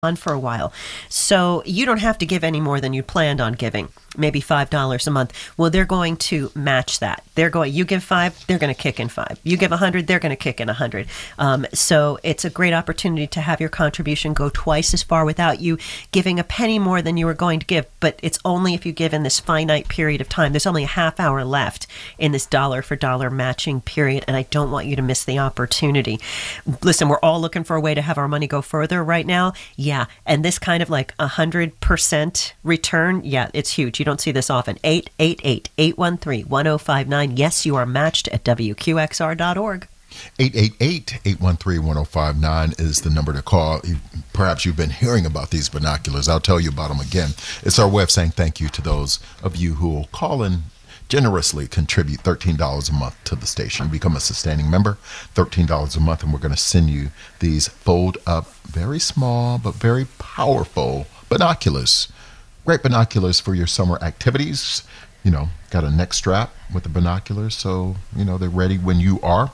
on for a while. So you don't have to give any more than you planned on giving, maybe $5 a month. Well, they're going to match that. You give $5, they're going to kick in $5. You give $100, they're going to kick in $100. So it's a great opportunity to have your contribution go twice as far without you giving a penny more than you were going to give. But it's only if you give in this finite period of time. There's only a half hour left in this dollar for dollar matching period, and I don't want you to miss the opportunity. Listen, we're all looking for a way to have our money go further right now. Yeah, and this kind of like 100% return, yeah, it's huge. You don't see this often. 888-813-1059. Yes, you are matched at WQXR.org. 888-813-1059 is the number to call. Perhaps you've been hearing about these binoculars. I'll tell you about them again. It's our way of saying thank you to those of you who will call in generously contribute $13 a month to the station. Become a sustaining member, $13 a month, and we're going to send you these fold-up, very small but very powerful binoculars. Great binoculars for your summer activities. You know, got a neck strap with the binoculars, so, you know, they're ready when you are.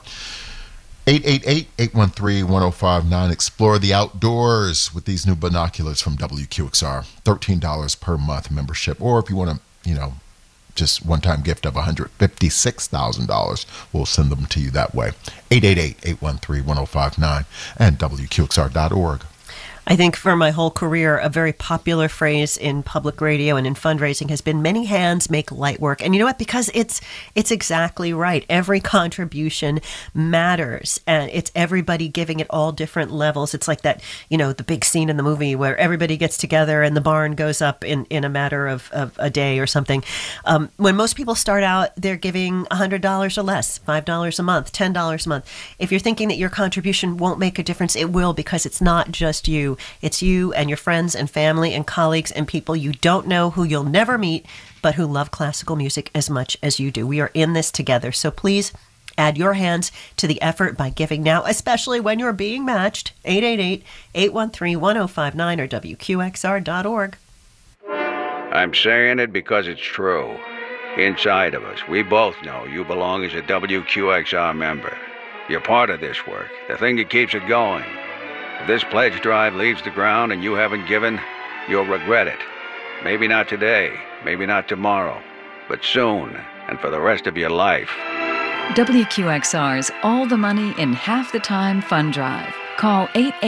888-813-1059. Explore the outdoors with these new binoculars from WQXR. $13 per month membership. Or if you want to, you know, just one-time gift of $156,000. We'll send them to you that way. 888-813-1059 and WQXR.org. I think for my whole career, a very popular phrase in public radio and in fundraising has been many hands make light work. And you know what? Because it's exactly right. Every contribution matters, and it's everybody giving at all different levels. It's like that, you know, the big scene in the movie where everybody gets together and the barn goes up in a matter of a day or something. When most people start out, they're giving $100 or less, $5 a month, $10 a month. If you're thinking that your contribution won't make a difference, it will, because it's not just you. It's you and your friends and family and colleagues and people you don't know, who you'll never meet, but who love classical music as much as you do. We are in this together. So please add your hands to the effort by giving now, especially when you're being matched. 888-813-1059 or WQXR.org. I'm saying it because it's true. Inside of us, we both know you belong as a WQXR member. You're part of this work, the thing that keeps it going. If this pledge drive leaves the ground and you haven't given, you'll regret it. Maybe not today, maybe not tomorrow, but soon, and for the rest of your life. WQXR's All the Money in Half the Time Fund Drive. Call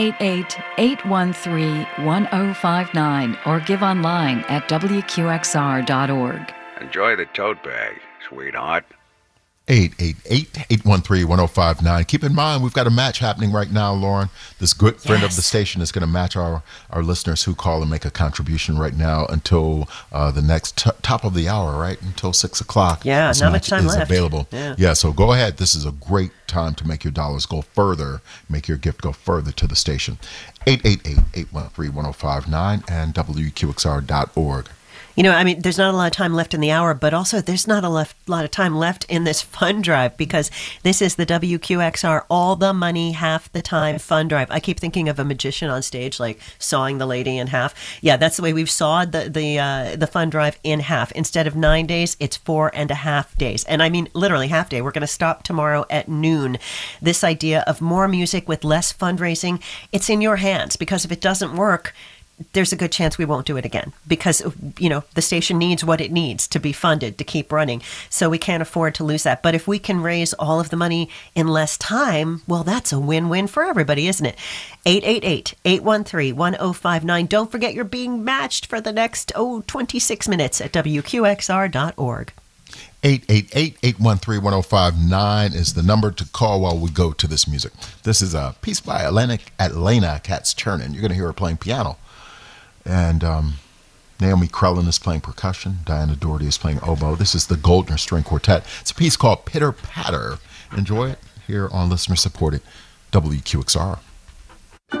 888-813-1059 or give online at WQXR.org. Enjoy the tote bag, sweetheart. 888-813-1059. Keep in mind, we've got a match happening right now, Lauren. This good friend of the station is going to match our listeners who call and make a contribution right now until the next top of the hour, right? Until 6 o'clock. Yeah, this not match much time is left. Available. Yeah, so go ahead. This is a great time to make your dollars go further, make your gift go further to the station. 888-813-1059 and WQXR.org. You know, I mean, there's not a lot of time left in the hour, but also there's not a lot of time left in this fund drive, because this is the WQXR All the Money Half the Time Fund Drive. I keep thinking of a magician on stage, like sawing the lady in half. Yeah, that's the way we've sawed the fund drive in half. Instead of 9 days, it's 4.5 days. And I mean, literally half day. We're going to stop tomorrow at noon. This idea of more music with less fundraising, it's in your hands, because if it doesn't work, there's a good chance we won't do it again, because, you know, the station needs what it needs to be funded, to keep running. So we can't afford to lose that. But if we can raise all of the money in less time, well, that's a win-win for everybody, isn't it? 888-813-1059. Don't forget you're being matched for the next, 26 minutes at WQXR.org. 888-813-1059 is the number to call while we go to this music. This is a piece by Elena Katz-Chernin. You're going to hear her playing piano. And Naomi Krellin is playing percussion. Diana Doherty is playing oboe. This is the Goldner String Quartet. It's a piece called Pitter Patter. Enjoy it here on listener-supported WQXR.